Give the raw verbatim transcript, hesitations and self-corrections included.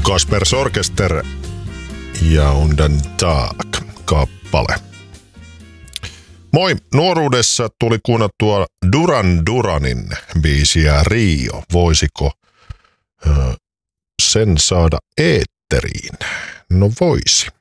Kaspers Orkester ja Undan Tag kappale. Moi, nuoruudessa tuli kuunnattua Duran Duranin biisiä Rio. Voisiko ö, sen saada eetteriin? No voisi.